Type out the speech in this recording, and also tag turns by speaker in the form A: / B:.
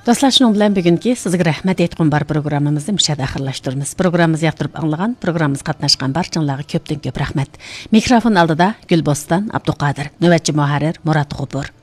A: Dostlar, şunun bilan bugungi sizga rahmat aytqum bar programmamizni müşahada axirlashtiramiz. Programmamizni yoqtirib anglagan, programmamizga qatnashgan barchanglarga ko'pdan ko'p rahmat. Mikrofon oldida Gulbostan Abduqodir, navbatchi muharrir Murat G'ubur.